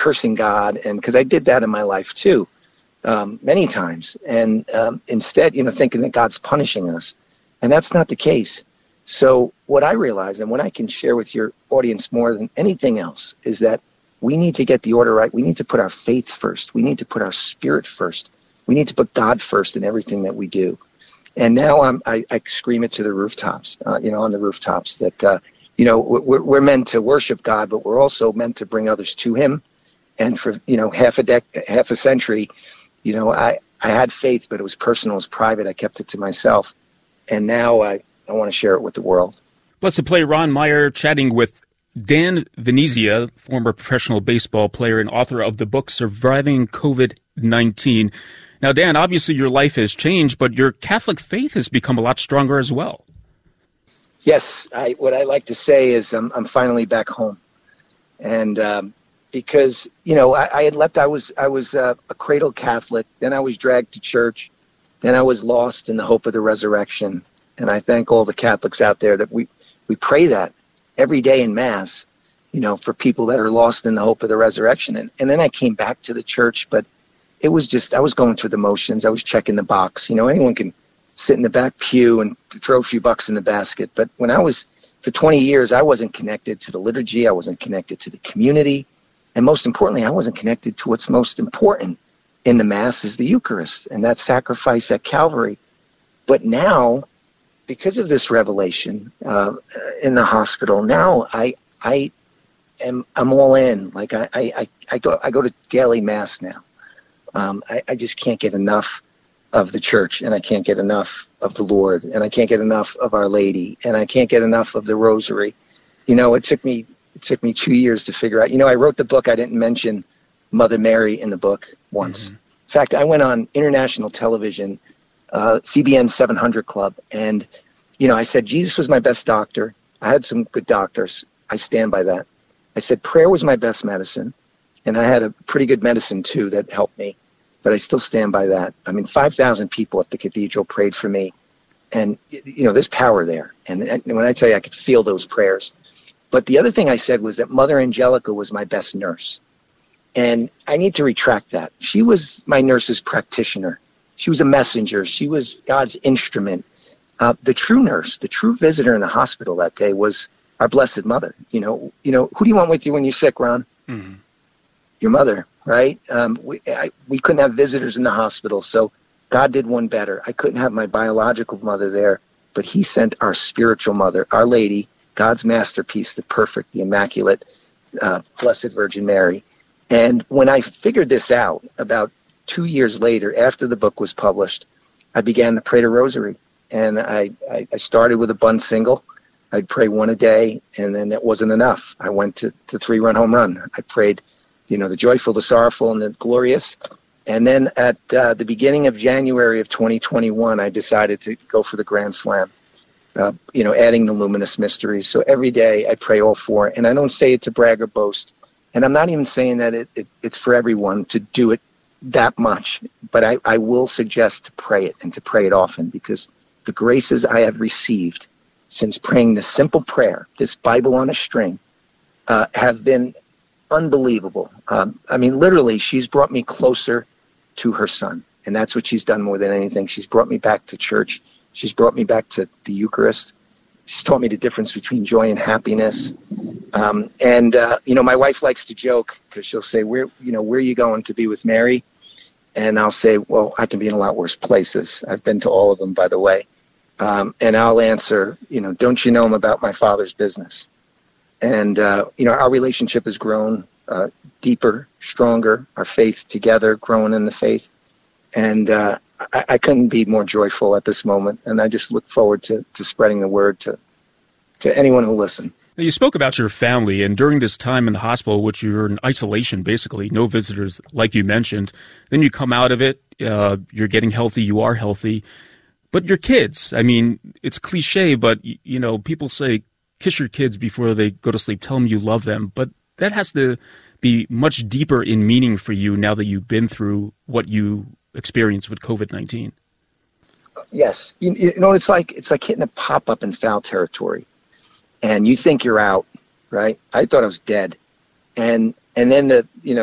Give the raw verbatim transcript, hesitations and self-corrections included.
cursing God, and because I did that in my life too, um, many times. And um, instead, you know, thinking that God's punishing us. And that's not the case. So what I realize, and what I can share with your audience more than anything else, is that we need to get the order right. We need to put our faith first. We need to put our spirit first. We need to put God first in everything that we do. And now I'm, I, I scream it to the rooftops, uh, you know, on the rooftops that, uh, you know, we're, we're meant to worship God, but we're also meant to bring others to him. And for, you know, half a dec- half a century, you know, I, I had faith, but it was personal, it was private. I kept it to myself. And now I, I want to share it with the world. Blessed Play Ron Meyer chatting with Dan Venezia, former professional baseball player and author of the book Surviving COVID nineteen. Now, Dan, obviously your life has changed, but your Catholic faith has become a lot stronger as well. Yes, I, what I like to say is I'm, I'm finally back home. And um, because, you know, I, I had left, I was, I was uh, a cradle Catholic, then I was dragged to church, then I was lost in the hope of the resurrection. And I thank all the Catholics out there that we, we pray that every day in Mass, you know, for people that are lost in the hope of the resurrection. And, and then I came back to the church, but it was just, I was going through the motions. I was checking the box. You know, anyone can sit in the back pew and throw a few bucks in the basket. But when I was, for twenty years, I wasn't connected to the liturgy. I wasn't connected to the community. And most importantly, I wasn't connected to what's most important in the Mass is the Eucharist and that sacrifice at Calvary. But now, because of this revelation uh, in the hospital, now I I am I'm all in. Like I I, I go I go to daily Mass now. Um, I, I just can't get enough of the church, and I can't get enough of the Lord, and I can't get enough of Our Lady, and I can't get enough of the Rosary. You know, it took me it took me two years to figure out. You know, I wrote the book. I didn't mention Mother Mary in the book once. Mm-hmm. In fact, I went on international television, uh, C B N seven hundred Club, and you know, I said Jesus was my best doctor. I had some good doctors. I stand by that. I said prayer was my best medicine, and I had a pretty good medicine too that helped me. But I still stand by that. I mean, five thousand people at the cathedral prayed for me. And, you know, there's power there. And when I tell you, I could feel those prayers. But the other thing I said was that Mother Angelica was my best nurse. And I need to retract that. She was my nurse's practitioner. She was a messenger. She was God's instrument. Uh, the true nurse, the true visitor in the hospital that day was our Blessed Mother. You know, you know, who do you want with you when you're sick, Ron? Mm-hmm. Your mother, right? Um, we, I, we couldn't have visitors in the hospital, so God did one better. I couldn't have my biological mother there, but he sent our spiritual mother, Our Lady, God's masterpiece, the perfect, the immaculate, uh, Blessed Virgin Mary. And when I figured this out about two years later, after the book was published, I began to pray the Rosary. And I, I, I started with a bun single. I'd pray one a day, and then that wasn't enough. I went to, to three-run home run. I prayed, you know, the joyful, the sorrowful, and the glorious. And then at uh, the beginning of January of twenty twenty-one, I decided to go for the Grand Slam, uh, you know, adding the luminous mysteries. So every day I pray all four, and I don't say it to brag or boast. And I'm not even saying that it, it, it's for everyone to do it that much, but I, I will suggest to pray it and to pray it often, because the graces I have received since praying this simple prayer, this Bible on a string, uh, have been unbelievable. Um, I mean, literally, she's brought me closer to her son, and that's what she's done more than anything. She's brought me back to church. She's brought me back to the Eucharist. She's taught me the difference between joy and happiness. Um, and, uh, you know, my wife likes to joke because she'll say, where, you know, where are you going to be with Mary? And I'll say, well, I can be in a lot worse places. I've been to all of them, by the way. Um, and I'll answer, you know, don't you know I'm about my Father's business? And, uh, you know, our relationship has grown uh, deeper, stronger, our faith together, growing in the faith. And uh, I, I couldn't be more joyful at this moment. And I just look forward to, to spreading the word to, to anyone who will listen. Now, you spoke about your family, and during this time in the hospital, which you were in isolation, basically, no visitors, like you mentioned. Then you come out of it, uh, you're getting healthy, you are healthy. But your kids, I mean, it's cliche, but, you know, people say, kiss your kids before they go to sleep, tell them you love them. But that has to be much deeper in meaning for you now that you've been through what you experienced with COVID nineteen. Yes. You, you know, it's like it's like hitting a pop-up in foul territory. And you think you're out, right? I thought I was dead. And and then the, you know,